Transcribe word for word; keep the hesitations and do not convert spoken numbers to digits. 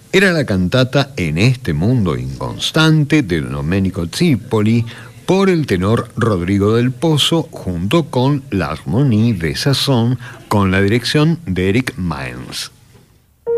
Era la cantata En este mundo inconstante de Domenico Zipoli por el tenor Rodrigo del Pozo junto con la Harmonie de Saison con la dirección de Eric Maens.